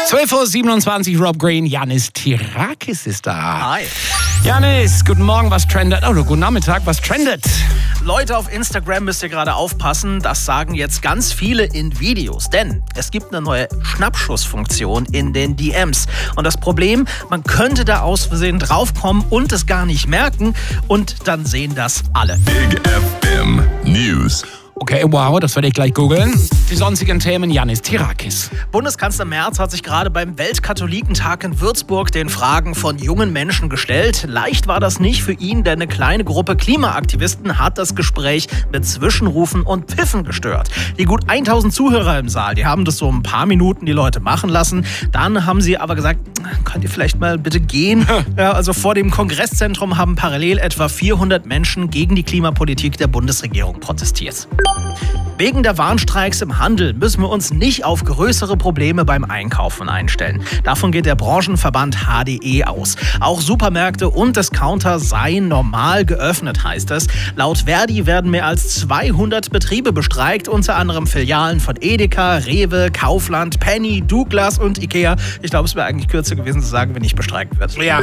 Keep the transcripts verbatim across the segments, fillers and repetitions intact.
zwölf Uhr siebenundzwanzig, Rob Green, Janis Tirakis ist da. Hi. Janis, guten Morgen, was trendet? Oh, guten Nachmittag, was trendet? Leute, auf Instagram müsst ihr gerade aufpassen, das sagen jetzt ganz viele in Videos, denn es gibt eine neue Schnappschussfunktion in den D Ms. Und das Problem, man könnte da aus Versehen draufkommen und es gar nicht merken und dann sehen das alle. Big F M News. Okay, wow, das werde ich gleich googeln. Die sonstigen Themen, Janis Tirakis. Bundeskanzler Merz hat sich gerade beim Weltkatholikentag in Würzburg den Fragen von jungen Menschen gestellt. Leicht war das nicht für ihn, denn eine kleine Gruppe Klimaaktivisten hat das Gespräch mit Zwischenrufen und Pfiffen gestört. Die gut tausend Zuhörer im Saal, die haben das so ein paar Minuten die Leute machen lassen. Dann haben sie aber gesagt, könnt ihr vielleicht mal bitte gehen? Ja, also vor dem Kongresszentrum haben parallel etwa vierhundert Menschen gegen die Klimapolitik der Bundesregierung protestiert. Wegen der Warnstreiks im Handel müssen wir uns nicht auf größere Probleme beim Einkaufen einstellen. Davon geht der Branchenverband H D E aus. Auch Supermärkte und Discounter seien normal geöffnet, heißt es. Laut Verdi werden mehr als zweihundert Betriebe bestreikt, unter anderem Filialen von Edeka, Rewe, Kaufland, Penny, Douglas und Ikea. Ich glaube, es wäre eigentlich kürzer gewesen zu sagen, wenn nicht bestreikt wird. Ja.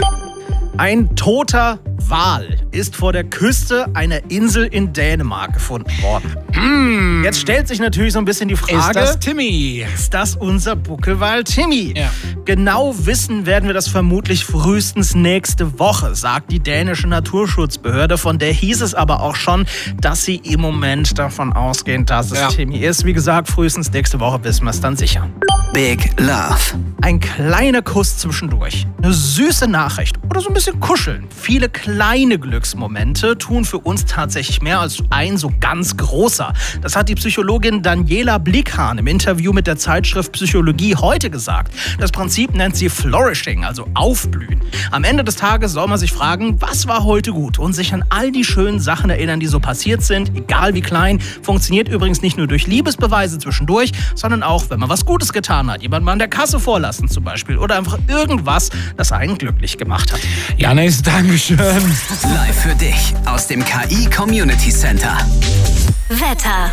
Ein toter Wal ist vor der Küste einer Insel in Dänemark gefunden worden. Mm. Jetzt stellt sich natürlich so ein bisschen die Frage, Ist das Timmy? ist das unser Buckelwal Timmy? Ja. Genau wissen werden wir das vermutlich frühestens nächste Woche, sagt die dänische Naturschutzbehörde. Von der hieß es aber auch schon, dass sie im Moment davon ausgehen, dass es Ja. Timmy ist. Wie gesagt, frühestens nächste Woche wissen wir es dann sicher. Big Love. Ein kleiner Kuss zwischendurch, eine süße Nachricht oder so ein bisschen kuscheln. Viele kleine Glücksmomente tun für uns tatsächlich mehr als ein so ganz großer. Das hat die Psychologin Daniela Blickhahn im Interview mit der Zeitschrift Psychologie heute gesagt. Das Prinzip nennt sie Flourishing, also Aufblühen. Am Ende des Tages soll man sich fragen, was war heute gut und sich an all die schönen Sachen erinnern, die so passiert sind, egal wie klein. Funktioniert übrigens nicht nur durch Liebesbeweise zwischendurch, sondern auch, wenn man was Gutes getan hat. Jemand mal an der Kasse vorlassen zum Beispiel oder einfach irgendwas, das einen glücklich gemacht hat. Janis, Dankeschön. Live für dich aus dem K I Community Center. Wetter.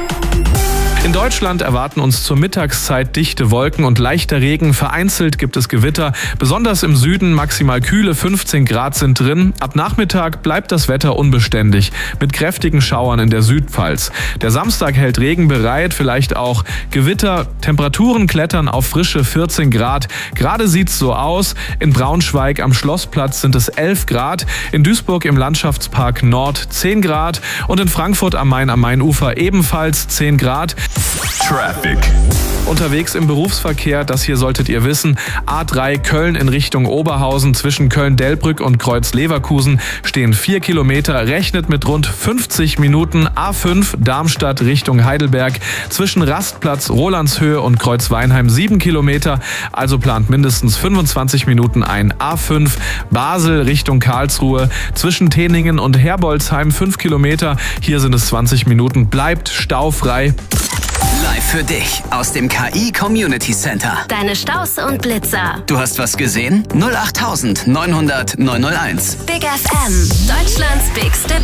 In Deutschland erwarten uns zur Mittagszeit dichte Wolken und leichter Regen. Vereinzelt gibt es Gewitter. Besonders im Süden maximal kühle fünfzehn Grad sind drin. Ab Nachmittag bleibt das Wetter unbeständig mit kräftigen Schauern in der Südpfalz. Der Samstag hält Regen bereit, vielleicht auch Gewitter. Temperaturen klettern auf frische vierzehn Grad. Gerade sieht's so aus. In Braunschweig am Schlossplatz sind es elf Grad. In Duisburg im Landschaftspark Nord zehn Grad. Und in Frankfurt am Main am Mainufer ebenfalls zehn Grad. Traffic. Unterwegs im Berufsverkehr, das hier solltet ihr wissen, A drei Köln in Richtung Oberhausen zwischen Köln-Delbrück und Kreuz-Leverkusen stehen vier Kilometer, rechnet mit rund fünfzig Minuten. A fünf Darmstadt Richtung Heidelberg zwischen Rastplatz Rolandshöhe und Kreuz-Weinheim sieben Kilometer, also plant mindestens fünfundzwanzig Minuten ein. A fünf Basel Richtung Karlsruhe zwischen Teningen und Herbolzheim fünf Kilometer, hier sind es zwanzig Minuten, bleibt staufrei. Live für dich aus dem K I Community Center. Deine Staus und Blitzer. Du hast was gesehen? null acht neunhundert neunhundert neunhunderteins. Big F M. Deutschlands bigste